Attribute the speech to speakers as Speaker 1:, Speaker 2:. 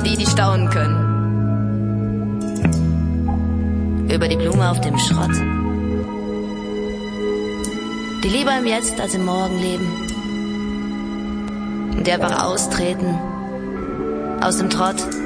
Speaker 1: die staunen können. Über die Blume auf dem Schrott. Die lieber im Jetzt als im Morgen leben. Und die einfach austreten. Aus dem Trott.